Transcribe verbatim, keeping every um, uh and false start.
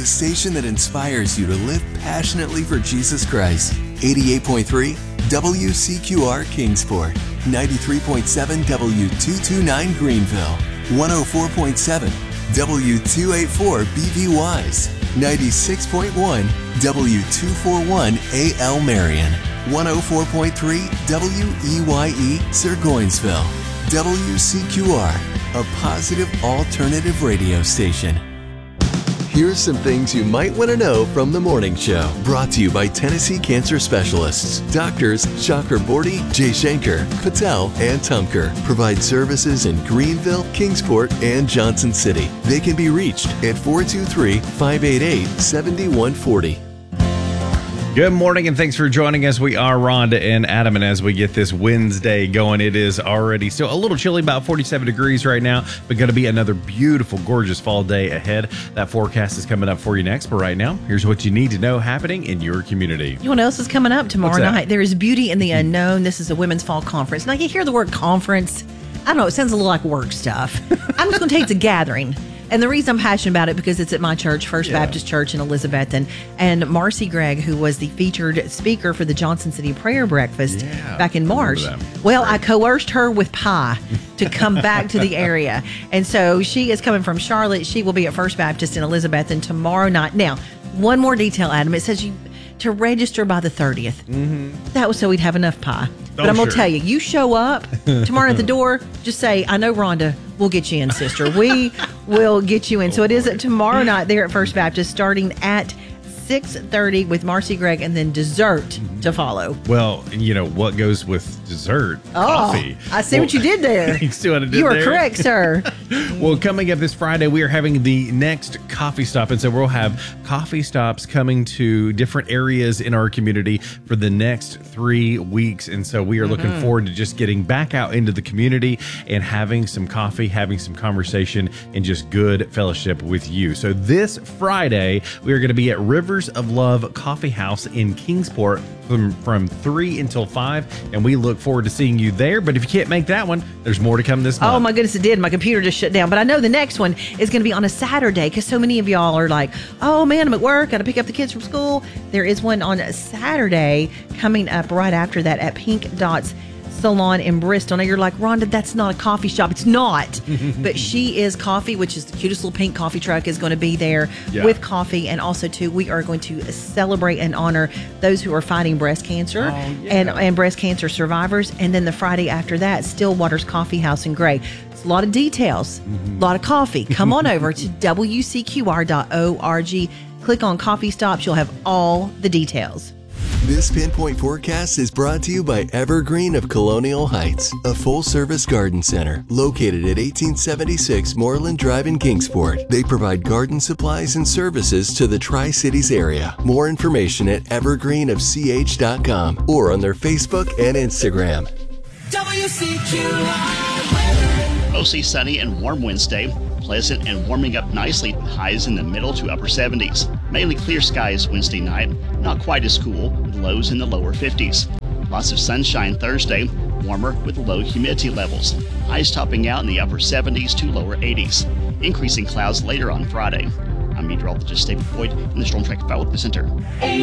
the station that inspires you to live passionately for Jesus Christ. eighty-eight point three W C Q R Kingsport, ninety-three point seven W two twenty-nine Greenville, one oh four point seven W two eighty-four B V Wise, ninety-six point one W two forty-one A L Marion, one oh four point three W E Y E Sirgoinsville. W C Q R, a positive alternative radio station. Here's some things you might want to know from the morning show. Brought to you by Tennessee Cancer Specialists. Doctors Chakraborty, Jayshankar, Patel, and Tumker provide services in Greenville, Kingsport, and Johnson City. They can be reached at four two three, five eight eight, seven one four zero. Good morning, and thanks for joining us. We are Rhonda and Adam, and as we get this Wednesday going, it is already still a little chilly, about forty-seven degrees right now, but going to be another beautiful, gorgeous fall day ahead. That forecast is coming up for you next, but right now, here's what you need to know happening in your community. You know what else is coming up tomorrow night? There is Beauty in the Unknown. This is a women's fall conference. Now, you hear the word conference, I don't know, it sounds a little like work stuff. I'm just going to take it's a gathering. And the reason I'm passionate about it because it's at my church, First yeah. Baptist Church in Elizabethton. And Marcy Gregg, who was the featured speaker for the Johnson City Prayer Breakfast yeah, back in March. Well, I coerced her with pie to come back to the area. And so she is coming from Charlotte. She will be at First Baptist in Elizabethton tomorrow night. Now, one more detail, Adam. It says you to register by the thirtieth. Mm-hmm. That was so we'd have enough pie. But oh, I'm going to sure. tell you, you show up tomorrow at the door, just say, I know Rhonda, we'll get you in, sister. We will get you in. So it is tomorrow night there at First Baptist, starting at six thirty with Marcy Gregg, and then dessert to follow. Well, you know, what goes with dessert? Oh, coffee. I see well, what you did there. You see what I did You are there? correct, sir. Well, coming up this Friday, we are having the next coffee stop. And so we'll have coffee stops coming to different areas in our community for the next three weeks. And so we are looking mm-hmm. forward to just getting back out into the community and having some coffee, having some conversation, and just good fellowship with you. So this Friday, we are going to be at Rivers of Love Coffee House in Kingsport from, from three until five, and we look forward to seeing you there. But if you can't make that one, there's more to come this month. Oh my goodness, it did. My computer just shut down. But I know the next one is going to be on a Saturday because so many of y'all are like, oh man, I'm at work, got to pick up the kids from school. There is one on Saturday coming up right after that at Pink Dots Salon in Bristol. Now you're like, Rhonda, that's not a coffee shop. It's not. But She Is Coffee, which is the cutest little pink coffee truck, is going to be there yeah. with coffee. And also, too, we are going to celebrate and honor those who are fighting breast cancer oh, yeah. and, and breast cancer survivors. And then the Friday after that, Stillwater's Coffee House in Gray. It's a lot of details, mm-hmm. a lot of coffee. Come on over to W C Q R dot org. Click on Coffee Stops. You'll have all the details. This Pinpoint Forecast is brought to you by Evergreen of Colonial Heights, a full-service garden center located at eighteen seventy-six Moreland Drive in Kingsport. They provide garden supplies and services to the Tri-Cities area. More information at evergreen of c h dot com or on their Facebook and Instagram. W C Q R. Mostly sunny and warm Wednesday. Pleasant and warming up nicely, highs in the middle to upper seventies. Mainly clear skies Wednesday night, not quite as cool, with lows in the lower fifties. Lots of sunshine Thursday, warmer with low humidity levels. Highs topping out in the upper seventies to lower eighties. Increasing clouds later on Friday. I'm meteorologist David Boyd in the Storm Track Weather Center.